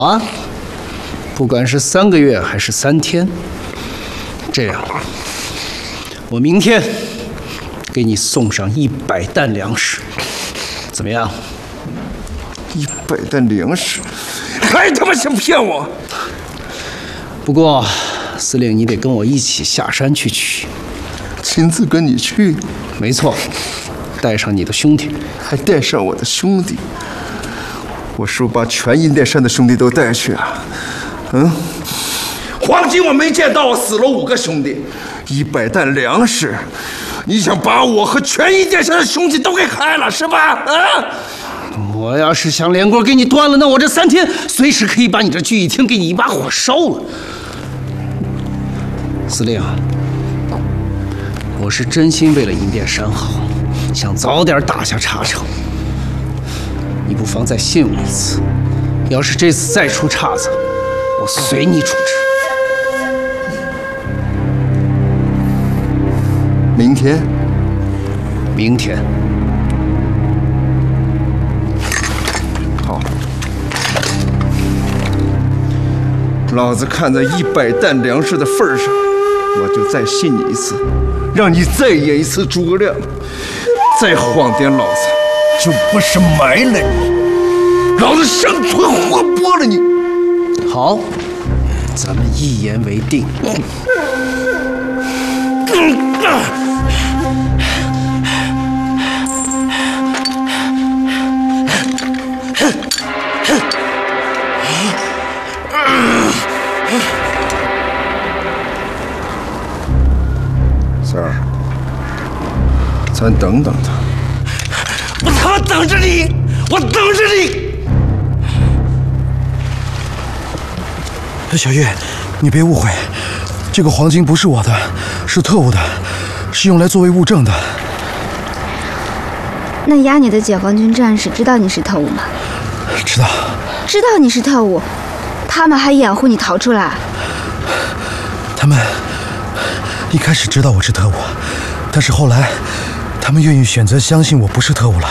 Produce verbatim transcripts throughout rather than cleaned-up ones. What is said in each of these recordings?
啊，不管是三个月还是三天，这样，我明天给你送上一百担粮食，怎么样？ 一百担粮食，还他妈想骗我！ 不过，司令，你得跟我一起下山去取。 亲自跟你去？ 没错，带上你的兄弟， 还带上我的兄弟。我是不是把全阴殿山的兄弟都带去了？嗯，黄金我没见到，死了五个兄弟，一百担粮食，你想把我和全阴殿山的兄弟都给害了是吧？啊！ 我要是想连锅给你端了，那我这三天随时可以把你这聚义厅给你一把火烧了。司令，我是真心为了阴殿山好，想早点打下茶城。你不妨再信我一次，要是这次再出岔子，我随你处置。 明天， 明天。 好，老子看在一百担粮食的份上，我就再信你一次，让你再演一次诸葛亮，再晃点老子。就不是埋了你，老子生吞活剥了你。 好，咱们一言为定。 三儿，咱等等他。 我他妈等着你，我等着你！ 小月，你别误会，这个黄金不是我的，是特务的，是用来作为物证的。 那押你的解放军战士知道你是特务吗？ 知道。 知道你是特务，他们还掩护你逃出来。 他们一开始知道我是特务，但是后来。他们愿意选择相信我不是特务了。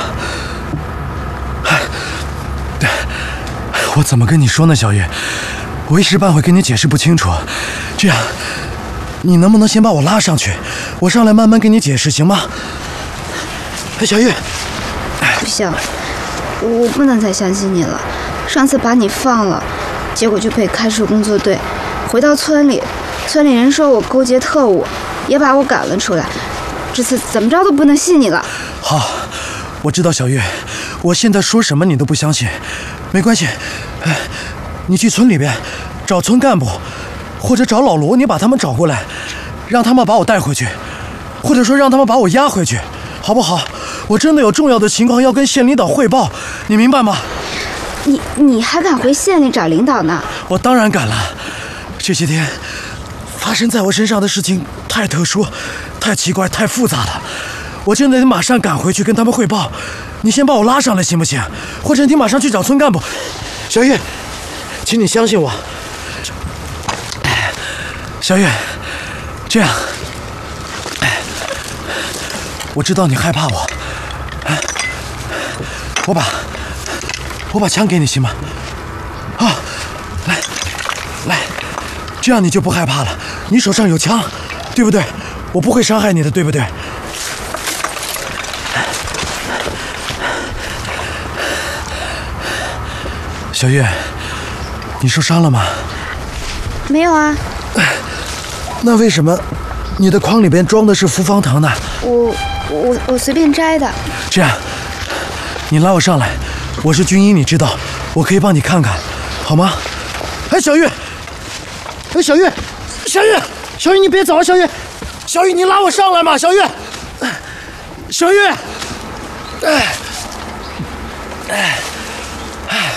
我怎么跟你说呢，小月？我一时半会跟你解释不清楚。这样，你能不能先把我拉上去？我上来慢慢跟你解释，行吗？哎，小月， 不行，我不能再相信你了。上次把你放了，结果就被开除工作队。回到村里，村里人说我勾结特务，也把我赶了出来。这次怎么着都不能信你了。 好，我知道小月，我现在说什么你都不相信，没关系，你去村里边找村干部，或者找老罗，你把他们找过来，让他们把我带回去，或者说让他们把我押回去，好不好？我真的有重要的情况要跟县领导汇报，你明白吗？ 你你还敢回县里找领导呢？ 我当然敢了，这些天发生在我身上的事情太特殊。太奇怪，太复杂了，我真的得马上赶回去跟他们汇报。你先把我拉上来行不行？或者你马上去找村干部。小月，请你相信我。小月，这样，我知道你害怕我，我把我把枪给你行吗？啊，来来，这样你就不害怕了。你手上有枪，对不对？我不会伤害你的，对不对？小月，你受伤了吗？ 没有啊。 那为什么你的筐里边装的是复方糖呢？ 我我我随便摘的。 这样，你拉我上来，我是军医，你知道，我可以帮你看看，好吗？哎，小月，哎，小月，小月，小月，你别走啊，小月。小雨，你拉我上来嘛，小月，小月，哎，哎，哎，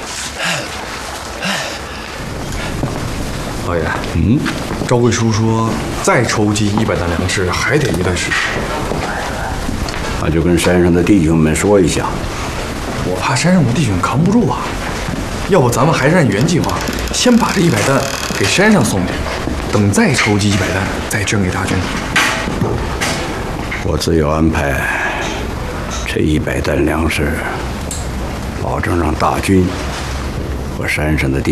老爷，嗯，赵贵叔说再筹集一百担粮食还得一段时间， 那就跟山上的弟兄们说一下。 我怕山上的弟兄扛不住啊，要不咱们还是按原计划，先把这一百担给山上送去。等再筹集一百担，再捐给大军。 我自有安排，这一百担粮食，保证让大军和山上的地。